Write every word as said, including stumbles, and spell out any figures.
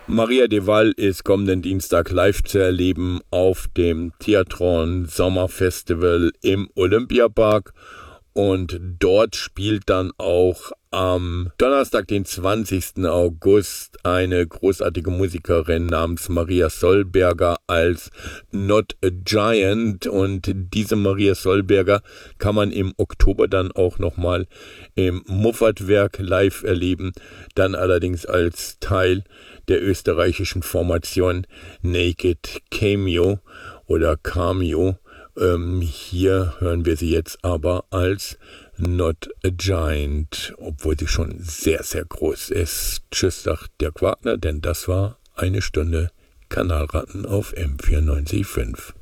Maria de Val ist kommenden Dienstag live zu erleben auf dem Theatron Sommerfestival im Olympiapark. Und dort spielt dann auch am Donnerstag, den zwanzigsten August, eine großartige Musikerin namens Maria Solberger als Not a Giant. Und diese Maria Solberger kann man im Oktober dann auch nochmal im Muffatwerk live erleben. Dann allerdings als Teil der österreichischen Formation Naked Cameo oder Cameo. Ähm, hier hören wir sie jetzt aber als Not a Giant, obwohl sie schon sehr, sehr groß ist. Tschüss, sagt Dirk Wagner, denn das war eine Stunde Kanalratten auf M vierundneunzig Komma fünf.